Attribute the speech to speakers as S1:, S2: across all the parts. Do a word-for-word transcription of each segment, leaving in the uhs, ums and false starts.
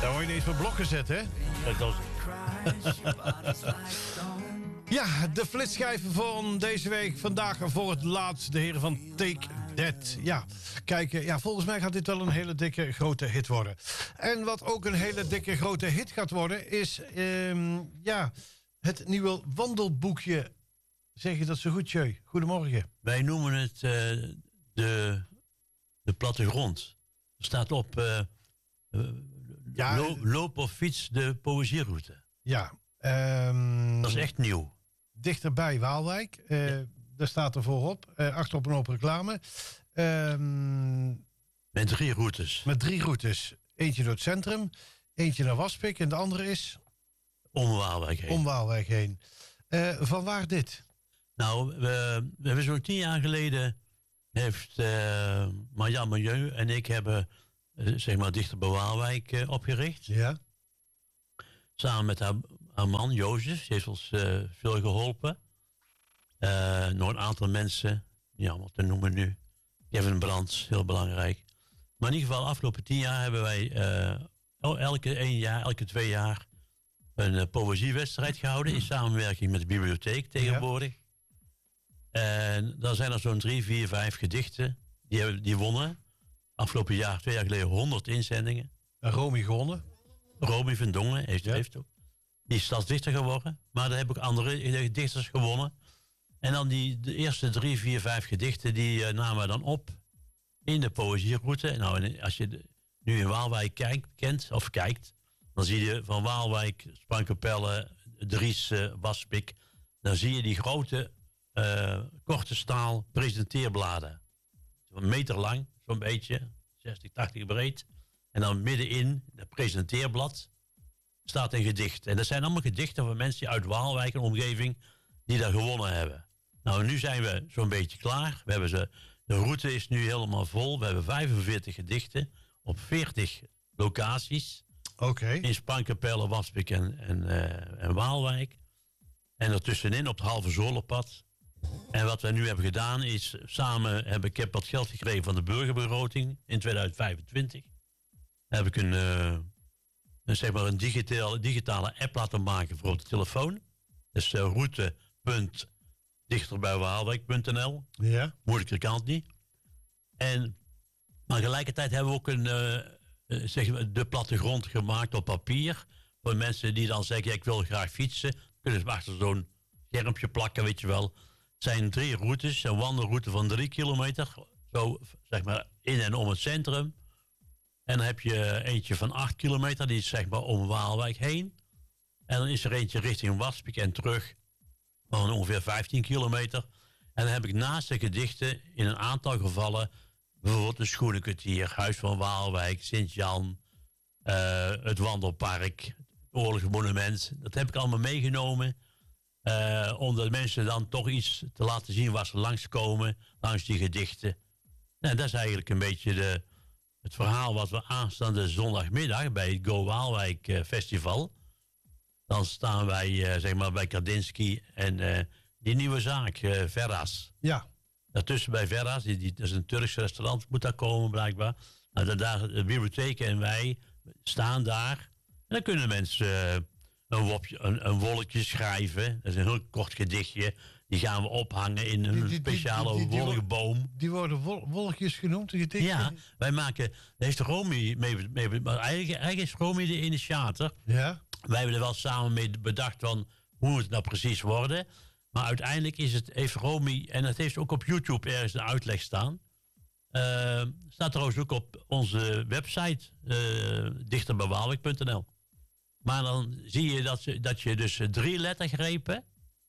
S1: Daar word je ineens voor blok gezet, hè?
S2: Dat was...
S1: Ja, de flitsschijven van deze week. Vandaag voor het laatst de heren van Take That. Ja, kijk, ja, volgens mij gaat dit wel een hele dikke grote hit worden. En wat ook een hele dikke grote hit gaat worden... is um, ja, het nieuwe wandelboekje. Zeg je dat zo goed, Jeu? Goedemorgen.
S2: Wij noemen het uh, de, de plattegrond. Er staat op uh, uh,
S1: ja,
S2: lo, loop of fiets de poëzieroute.
S1: Ja. Um,
S2: dat is echt nieuw.
S1: Dichterbij Waalwijk. Uh, ja. Daar staat er voorop. Uh, achterop een open reclame. Um,
S2: met drie routes.
S1: Met drie routes. Eentje door het centrum. Eentje naar Waspik. En de andere is?
S2: Om Waalwijk heen.
S1: Om Waalwijk heen. Uh, van waar dit?
S2: Nou, we, we hebben zo'n tien jaar geleden... heeft uh, Marjan Milieu en ik hebben... Uh, zeg maar dichter bij Waalwijk uh, opgericht.
S1: Ja.
S2: Samen met haar, haar man, Jozef. Die heeft ons uh, veel geholpen. Uh, nog een aantal mensen. Ja, allemaal te noemen nu. Kevin Brands, heel belangrijk. Maar in ieder geval, afgelopen tien jaar hebben wij... Uh, elke één jaar, elke twee jaar... een uh, poëziewedstrijd gehouden... in samenwerking met de bibliotheek tegenwoordig. Ja. En dan zijn er zo'n drie, vier, vijf gedichten... die, hebben, die wonnen. Afgelopen jaar, twee jaar geleden, honderd inzendingen.
S1: En Romy gewonnen?
S2: Romy van Dongen heeft, ja. heeft ook. Die is stadsdichter geworden. Maar daar heb ik andere dichters gewonnen. En dan die de eerste drie, vier, vijf gedichten... die uh, namen we dan op in de poëzieroute. Nou, als je de, nu in Waalwijk kijkt, kent of kijkt... dan zie je van Waalwijk, Sprangkapelle, Dries, uh, Waspik... dan zie je die grote, uh, korte staal presenteerbladen. Een meter lang, zo'n beetje, zestig, tachtig breed... En dan middenin, het presenteerblad, staat een gedicht. En dat zijn allemaal gedichten van mensen uit Waalwijk en omgeving die daar gewonnen hebben. Nou, nu zijn we zo'n beetje klaar. We hebben ze, de route is nu helemaal vol. We hebben vijfenveertig gedichten op veertig locaties.
S1: Oké. Okay.
S2: In Sprangkapelle, Waspik en, en, uh, en Waalwijk. En ertussenin op het Halve Zolenpad. En wat wij nu hebben gedaan is, samen heb ik heb wat geld gekregen van de burgerbegroting in tweeduizend vijfentwintig. Heb ik een, uh, een, zeg maar een digitale, digitale app laten maken voor op de telefoon. Dus uh, route punt dichterbijwaalwijk punt n l.
S1: Ja.
S2: Moeilijker kan het niet. En maar tegelijkertijd hebben we ook een, uh, zeg maar de plattegrond gemaakt op papier. Voor mensen die dan zeggen, ik wil graag fietsen. Kunnen ze achter zo'n schermpje plakken, weet je wel. Het zijn drie routes. Een wandelroute van drie kilometer. Zo, zeg maar, in en om het centrum. En dan heb je eentje van acht kilometer, die is zeg maar om Waalwijk heen. En dan is er eentje richting Waspik en terug, van ongeveer vijftien kilometer. En dan heb ik naast de gedichten in een aantal gevallen, bijvoorbeeld de Schoenenkwartier, Huis van Waalwijk, Sint-Jan, uh, het Wandelpark, het Oorlogsmonument. Dat heb ik allemaal meegenomen, uh, om de mensen dan toch iets te laten zien waar ze langskomen, langs die gedichten. En dat is eigenlijk een beetje de... Het verhaal wat we aanstaande zondagmiddag bij het Go Waalwijk uh, Festival. Dan staan wij uh, zeg maar bij Kandinsky en uh, die nieuwe zaak, uh, Verras.
S1: Ja.
S2: Daartussen bij Verras, die, die, dat is een Turks restaurant, moet daar komen blijkbaar. Nou, de, daar, de bibliotheek en wij staan daar. En dan kunnen mensen uh, een, wopje, een, een wolkje schrijven. Dat is een heel kort gedichtje. Die gaan we ophangen in een die, die, speciale die, die, die, wolkenboom.
S1: Die worden wol, wolkjes genoemd, die gedichten?
S2: Ja, wij maken... Daar heeft Romy mee... mee maar eigenlijk, eigenlijk is Romy de initiator.
S1: Ja.
S2: Wij hebben er wel samen mee bedacht van... hoe moet het nou precies worden. Maar uiteindelijk is het... Heeft Romy... En dat heeft ook op YouTube ergens een uitleg staan. Uh, staat trouwens ook op onze website. Uh, dichterbijwaalwijk punt n l. Maar dan zie je dat, dat je dus drie lettergrepen...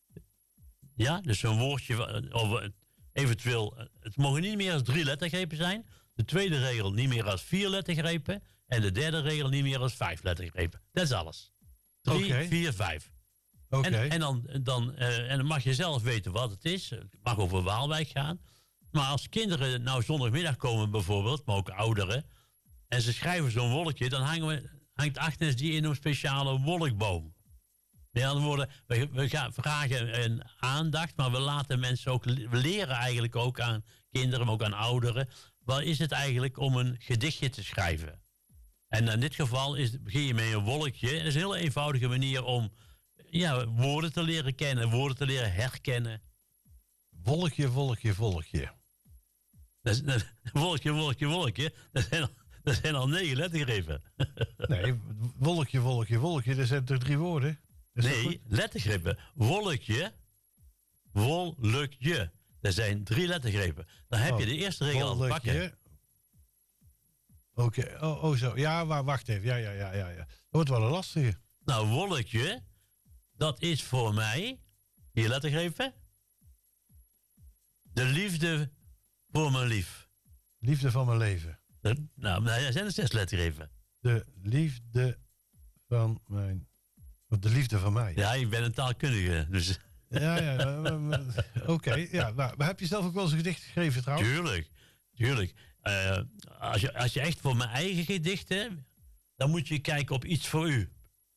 S2: Ja, dus een woordje, of eventueel, het mogen niet meer als drie lettergrepen zijn. De tweede regel niet meer als vier lettergrepen. En de derde regel niet meer als vijf lettergrepen. Dat is alles. Drie, okay. vier, vijf.
S1: Okay.
S2: En, en, dan, dan, uh, en dan mag je zelf weten wat het is. Het mag over Waalwijk gaan. Maar als kinderen nou zondagmiddag komen bijvoorbeeld, maar ook ouderen. En ze schrijven zo'n wolkje, dan hangen we, hangt Agnes die in een speciale wolkboom. Met andere woorden, we, we gaan vragen een aandacht, maar we laten mensen ook, we leren eigenlijk ook aan kinderen, maar ook aan ouderen. Wat is het eigenlijk om een gedichtje te schrijven? En in dit geval is, begin je met een wolkje. Dat is een hele eenvoudige manier om ja, woorden te leren kennen, woorden te leren herkennen.
S1: Wolkje, wolkje, wolkje.
S2: Dat is, dat, wolkje, wolkje, wolkje. Dat zijn al, dat zijn al negen lettergrepen.
S1: Nee, wolkje, wolkje, wolkje. Dat zijn toch drie woorden?
S2: Nee, lettergrepen. Wolkje, wolkje. Dat zijn drie lettergrepen. Dan heb oh, je de eerste regel al te pakken.
S1: Oké, okay. oh, oh zo. Ja, wacht even. Ja, ja, ja, ja, ja. Dat wordt wel een lastige.
S2: Nou, wolkje, dat is voor mij, hier lettergrepen, de liefde voor mijn lief.
S1: Liefde van mijn leven.
S2: De, nou, dat zijn er zes lettergrepen.
S1: De liefde van mijn... Of de liefde van mij.
S2: Ja, ik ben een taalkundige, dus...
S1: Ja, ja, oké. Okay, ja, nou, heb je zelf ook wel eens een gedicht geschreven trouwens?
S2: Tuurlijk, tuurlijk. Uh, als, je, als je echt voor mijn eigen gedichten, dan moet je kijken op Iets voor U.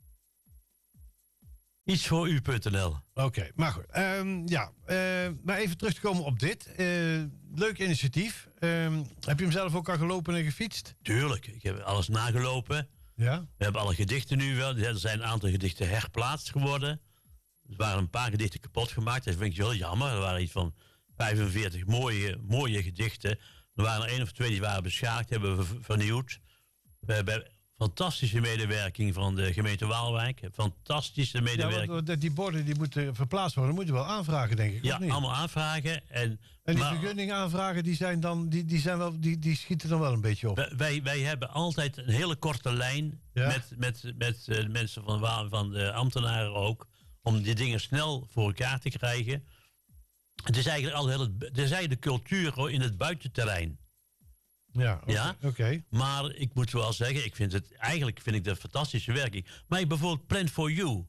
S2: iets voor u punt n l.
S1: Oké, okay, maar goed. Um, ja, uh, maar even terug te komen op dit. Uh, leuk initiatief. Um, heb je hem zelf ook al gelopen en gefietst?
S2: Tuurlijk, ik heb alles nagelopen.
S1: Ja?
S2: We hebben alle gedichten nu wel. Er zijn een aantal gedichten herplaatst geworden. Er waren een paar gedichten kapot gemaakt. Dat vind ik heel jammer. Er waren iets van vijfenveertig mooie, mooie gedichten. Er waren er één of twee die waren beschadigd, hebben we vernieuwd. We hebben fantastische medewerking van de gemeente Waalwijk. Fantastische medewerking.
S1: Ja, die borden die moeten verplaatst worden. Dat moeten we wel aanvragen, denk ik.
S2: Ja, allemaal aanvragen. En,
S1: en die
S2: maar,
S1: vergunning aanvragen, die, zijn dan, die, die, zijn wel, die, die schieten dan wel een beetje op.
S2: Wij, wij hebben altijd een hele korte lijn ja? met, met, met uh, de mensen van, van de ambtenaren ook. Om die dingen snel voor elkaar te krijgen. Het is eigenlijk al heel, het is eigenlijk de cultuur in het buitenterrein.
S1: Ja, oké. Okay,
S2: ja?
S1: Okay.
S2: Maar ik moet wel zeggen, ik vind het, eigenlijk vind ik dat fantastische werking. Maar ik bijvoorbeeld Plan for You.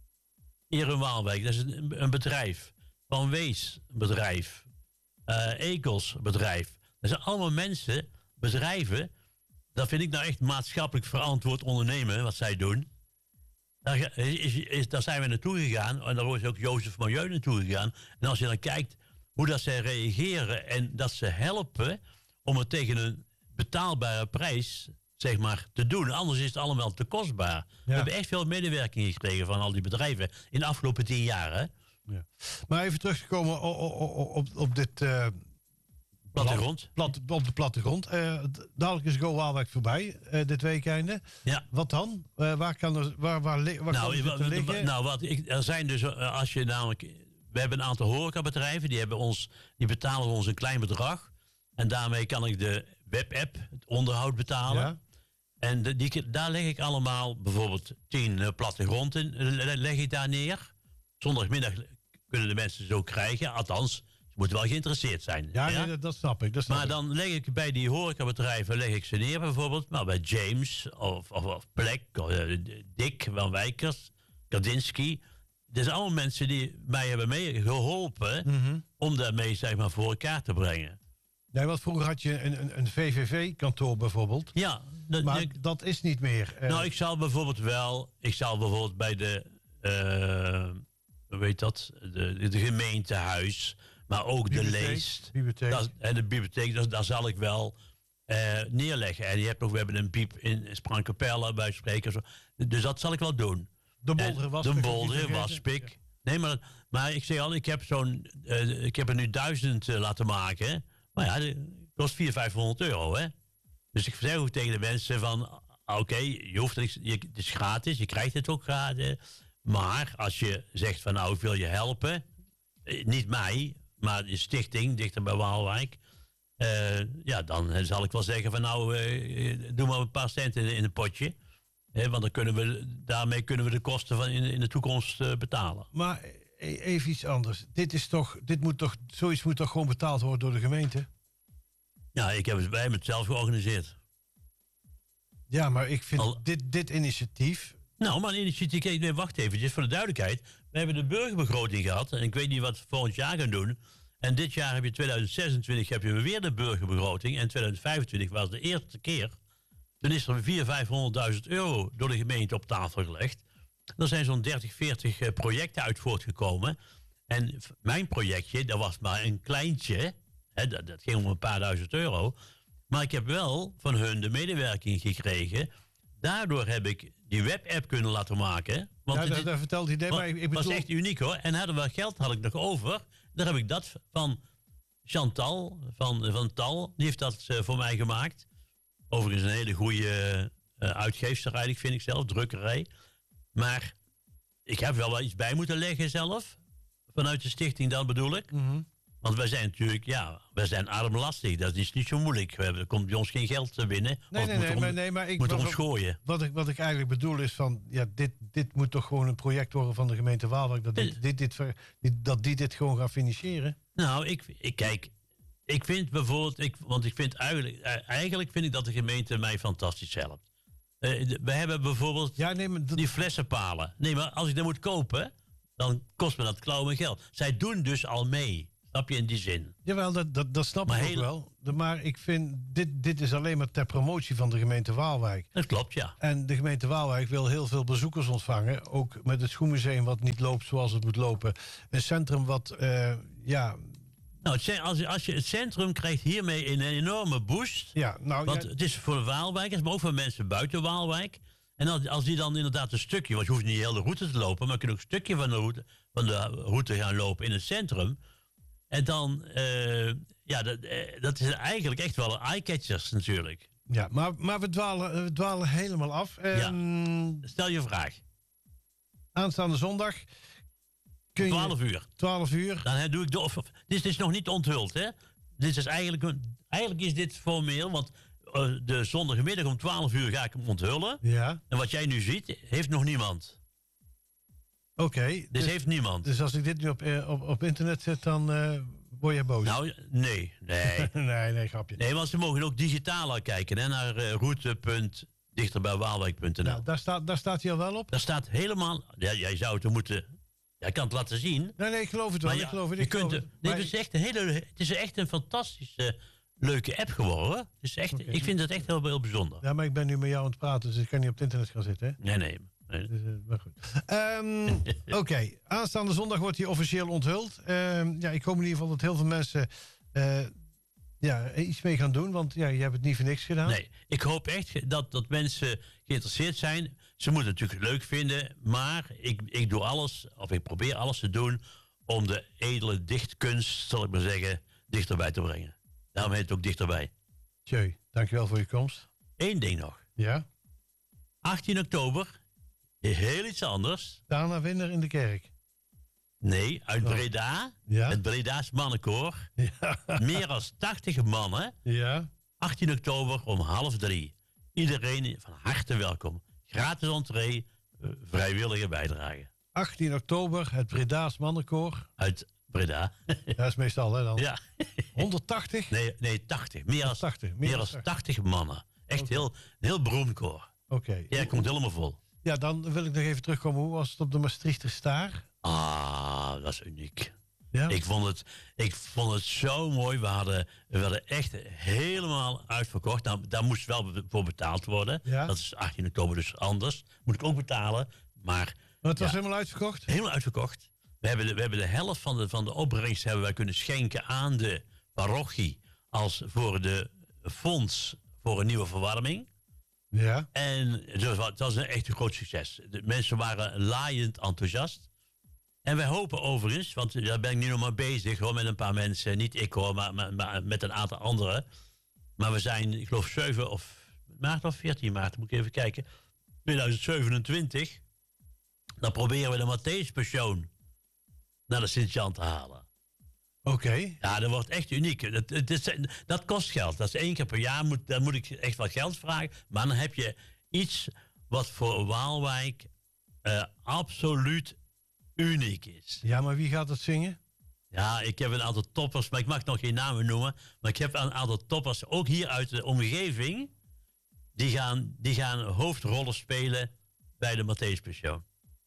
S2: Hier in Waalwijk, dat is een, een bedrijf. Van Wees, bedrijf. Uh, Ekels, bedrijf. Dat zijn allemaal mensen, bedrijven. Dat vind ik nou echt maatschappelijk verantwoord ondernemen, wat zij doen. Daar, is, is, daar zijn we naartoe gegaan. En daar is ook Jozef Milieu naartoe gegaan. En als je dan kijkt hoe dat zij reageren en dat ze helpen om het tegen een betaalbare prijs, zeg maar, te doen. Anders is het allemaal te kostbaar. Ja. We hebben echt veel medewerking gekregen van al die bedrijven in de afgelopen tien jaar. Hè?
S1: Ja. Maar even terug te komen op, op, op, op dit... Uh,
S2: plattegrond.
S1: Plat, op de plattegrond. Uh, dadelijk is Go Waalwijk voorbij, uh, dit weekende.
S2: Ja.
S1: Wat dan? Uh, waar kan er, waar, waar, waar
S2: nou,
S1: kan er liggen?
S2: Nou, wat ik, er zijn dus, uh, als je namelijk... We hebben een aantal horecabedrijven, die, hebben ons, die betalen ons een klein bedrag. En daarmee kan ik de webapp, het onderhoud betalen. Ja. En de, die, daar leg ik allemaal bijvoorbeeld tien uh, plattegrond in, leg ik daar neer. Zondagmiddag kunnen de mensen zo krijgen. Althans, ze moeten wel geïnteresseerd zijn.
S1: Ja, ja? Nee, dat, dat snap ik. Dat snap
S2: maar
S1: ik.
S2: dan leg ik bij die horecabedrijven leg ik ze neer bijvoorbeeld. Maar bij James of, of, of Plek, of, uh, Dick van Wijkers, Kandinsky. Dat zijn allemaal mensen die mij hebben meegeholpen mm-hmm. om daarmee zeg maar, voor elkaar te brengen.
S1: Nee, want vroeger had je een, een, een V V V-kantoor bijvoorbeeld.
S2: Ja. Dat,
S1: maar
S2: ik,
S1: dat is niet meer.
S2: Uh, nou, ik zal bijvoorbeeld wel... Ik zal bijvoorbeeld bij de... Uh, hoe weet dat? De, de gemeentehuis. Maar ook bibliotheek, de leest.
S1: Bibliotheek.
S2: Dat, en de bibliotheek, dat, daar zal ik wel uh, neerleggen. En je hebt nog, we hebben een piep in Sprangkapelle bij spreken. Zo. Dus dat zal ik wel doen.
S1: De Bolderen Waspik.
S2: De Bolderen Waspik. Ja. Nee, maar, maar ik zeg al, ik heb zo'n... Uh, ik heb er nu duizend uh, laten maken. Maar ja, dat kost vierhonderd, vijfhonderd euro, hè. Dus ik zeg ook tegen de mensen van... Oké, okay, je hoeft het, je, het is gratis, je krijgt het ook gratis. Maar als je zegt van nou, ik wil je helpen... Niet mij, maar de stichting, dichter bij Waalwijk... Uh, ja, dan zal ik wel zeggen van nou, uh, doe maar een paar centen in, in een potje... He, want dan kunnen we, daarmee kunnen we de kosten van in, in de toekomst uh, betalen.
S1: Maar even iets anders. Dit is toch, dit moet toch, zoiets moet toch gewoon betaald worden door de gemeente?
S2: Ja, ik heb het, wij hebben het zelf georganiseerd.
S1: Ja, maar ik vind Al, dit, dit initiatief...
S2: Nou, maar een initiatief... Nee, wacht eventjes, voor de duidelijkheid. We hebben de burgerbegroting gehad. En ik weet niet wat we volgend jaar gaan doen. En dit jaar heb je tweeduizend zesentwintig heb je weer de burgerbegroting. En tweeduizend vijfentwintig was de eerste keer... Toen is er vierhonderdduizend, vijfhonderdduizend euro door de gemeente op tafel gelegd. Er zijn zo'n dertig, veertig uh, projecten uit voortgekomen. En mijn projectje, dat was maar een kleintje. Hè, dat, dat ging om een paar duizend euro. Maar ik heb wel van hun de medewerking gekregen daardoor heb ik die webapp kunnen laten maken. Want
S1: ja, dat, dat vertelt hij. Nee, maar ik, ik bedoel...
S2: was echt uniek hoor. En hadden we geld had ik nog over. Daar heb ik dat van Chantal, van, van Tal. Die heeft dat uh, voor mij gemaakt. Overigens een hele goede uh, uitgeefster eigenlijk, vind ik zelf. Drukkerij. Maar ik heb wel wel iets bij moeten leggen zelf. Vanuit de stichting, dat bedoel ik.
S1: Mm-hmm.
S2: Want wij zijn natuurlijk, ja, wij zijn armlastig. Dat is niet zo moeilijk. We hebben, er komt bij ons geen geld binnen.
S1: Nee,
S2: of
S1: nee,
S2: moet
S1: nee,
S2: om,
S1: maar, nee, maar ik...
S2: moet
S1: wat,
S2: ons gooien.
S1: Wat ik, wat ik eigenlijk bedoel is van... Ja, dit, dit moet toch gewoon een project worden van de gemeente Waalwijk. Dat, dit, dit, dit, dit, dat die dit gewoon gaan financieren.
S2: Nou, ik, ik kijk... Ik vind bijvoorbeeld... Ik, want ik vind eigenlijk... Eigenlijk vind ik dat de gemeente mij fantastisch helpt. Uh, we hebben bijvoorbeeld
S1: ja, nee, maar dat...
S2: die flessenpalen. Nee, maar als ik dat moet kopen... Dan kost me dat klauwen geld. Zij doen dus al mee. Snap je in die zin?
S1: Jawel, dat, dat, dat snap
S2: maar
S1: ik
S2: heel...
S1: ook wel. De, maar ik vind, dit, dit is alleen maar ter promotie van de gemeente Waalwijk.
S2: Dat klopt, ja.
S1: En de gemeente Waalwijk wil heel veel bezoekers ontvangen. Ook met het Schoenmuseum wat niet loopt zoals het moet lopen. Een centrum wat, uh, ja...
S2: Nou, het, als, als je, het centrum krijgt hiermee een enorme boost.
S1: Ja, nou...
S2: Want
S1: ja...
S2: het is voor de Waalwijkers, maar ook voor mensen buiten Waalwijk. En als, als die dan inderdaad een stukje... Want je hoeft niet de hele route te lopen... maar je kunt ook een stukje van de route, van de route gaan lopen in het centrum... En dan, uh, ja, dat, uh, dat is eigenlijk echt wel een eye-catchers natuurlijk.
S1: Ja, maar, maar we, dwalen, we dwalen helemaal af. Um,
S2: ja. Stel je vraag.
S1: Aanstaande zondag. Kun
S2: twaalf uur.
S1: twaalf uur.
S2: Dan doe ik de... Of, dit is nog niet onthuld, hè. Dit is eigenlijk, eigenlijk is dit formeel, want uh, de zondagmiddag om twaalf uur ga ik hem onthullen.
S1: Ja.
S2: En wat jij nu ziet, heeft nog niemand.
S1: Oké. Okay,
S2: dus,
S1: dus
S2: heeft niemand.
S1: Dus als ik dit nu op, op, op internet zet, dan uh, word je boos?
S2: Nou, nee. Nee,
S1: nee, nee, grapje.
S2: Nee, want ze mogen ook digitaal kijken, hè, naar uh, route punt dichterbijwaalwijk punt n l.
S1: Nou, daar, staat, daar staat hij al wel op?
S2: Daar staat helemaal... Ja, jij zou het moeten... Jij kan het laten zien.
S1: Nee, nee, ik geloof het wel.
S2: Ja,
S1: ik geloof het,
S2: je
S1: ik
S2: kunt
S1: geloof
S2: het,
S1: het.
S2: Nee,
S1: maar...
S2: het, is echt een hele, het is echt een fantastische, leuke app geworden. Het is echt, okay. Ik vind het echt heel, heel bijzonder.
S1: Ja, maar ik ben nu met jou aan het praten, dus ik kan niet op het internet gaan zitten, hè?
S2: Nee, nee. nee.
S1: Dus, uh, maar goed. Um, Oké, okay. Aanstaande zondag wordt hij officieel onthuld. Um, ja, ik hoop in ieder geval dat heel veel mensen uh, ja, iets mee gaan doen, want ja, je hebt het niet voor niks gedaan.
S2: Nee, ik hoop echt dat, dat mensen geïnteresseerd zijn. Ze moeten het natuurlijk leuk vinden, maar ik, ik doe alles, of ik probeer alles te doen om de edele dichtkunst, zal ik maar zeggen, dichterbij te brengen. Daarom heet het ook dichterbij.
S1: Tjeu, dankjewel voor je komst.
S2: Eén ding nog.
S1: Ja?
S2: achttien oktober, heel iets anders.
S1: Dana Winner in de kerk.
S2: Nee, uit
S1: oh.
S2: Breda.
S1: Ja?
S2: Het Breda's mannenkoor.
S1: Ja.
S2: Meer dan tachtig mannen.
S1: Ja?
S2: achttien oktober om half drie. Iedereen van harte welkom. Gratis entree, vrijwillige bijdrage.
S1: achttien oktober, het Breda's mannenkoor.
S2: Uit Breda.
S1: Dat is meestal, hè dan?
S2: Ja.
S1: honderdtachtig?
S2: Nee, nee, tachtig. Meer dan
S1: tachtig.
S2: Meer dan tachtig mannen. Echt okay. heel, heel beroemd koor.
S1: Oké. Okay.
S2: Ja, komt helemaal vol.
S1: Ja, dan wil ik nog even terugkomen. Hoe was het op de Maastrichter Staar?
S2: Ah, dat is uniek.
S1: Ja?
S2: Ik vond het, ik vond het zo mooi. We hadden, we hadden echt helemaal uitverkocht. Nou, daar moest wel voor betaald worden.
S1: Ja?
S2: Dat is achttien oktober dus anders. Moet ik ook betalen. Maar,
S1: maar het was
S2: ja,
S1: helemaal uitverkocht?
S2: Helemaal uitverkocht. We hebben de, we hebben de helft van de, van de opbrengst hebben wij kunnen schenken aan de parochie. Als voor de fonds voor een nieuwe verwarming.
S1: Ja.
S2: En het was, het was een echt een groot succes. De mensen waren laaiend enthousiast. En wij hopen overigens, want daar ben ik nu nog maar bezig hoor, met een paar mensen. Niet ik hoor, maar, maar, maar met een aantal anderen. Maar we zijn, ik geloof zeven of maart of veertien maart, moet ik even kijken. tweeduizend zevenentwintig. Dan proberen we de Matthäus-passion naar de Sint-Jan te halen.
S1: Oké. Okay.
S2: Ja, dat wordt echt uniek. Dat, dat, dat kost geld. Dat is één keer per jaar. Moet, dan moet ik echt wat geld vragen. Maar dan heb je iets wat voor Waalwijk uh, absoluut uniek is.
S1: Ja, maar wie gaat het zingen?
S2: Ja, ik heb een aantal toppers, maar ik mag nog geen namen noemen. Maar ik heb een aantal toppers, ook hier uit de omgeving. Die gaan, die gaan hoofdrollen spelen bij de Matthäus-passion.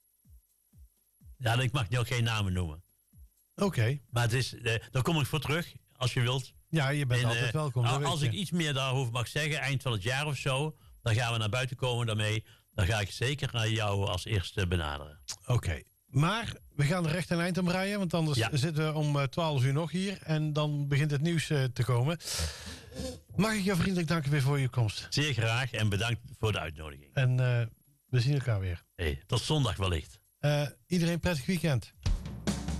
S2: Ja, ik mag nog geen namen noemen.
S1: Oké. Okay.
S2: Maar het is, uh, daar kom ik voor terug, als je wilt.
S1: Ja, je bent
S2: en,
S1: altijd
S2: uh,
S1: welkom.
S2: Als ik iets meer daarover mag zeggen, eind van het jaar of zo, dan gaan we naar buiten komen daarmee. Dan ga ik zeker naar jou als eerste benaderen.
S1: Oké. Okay. Maar we gaan er recht een eind aan breien, want anders ja. zitten we om twaalf uur nog hier. En dan begint het nieuws uh, te komen. Mag ik jou vriendelijk danken weer voor je komst.
S2: Zeer graag en bedankt voor de uitnodiging.
S1: En uh, we zien elkaar weer.
S2: Hey, tot zondag wellicht.
S1: Uh, iedereen prettig weekend.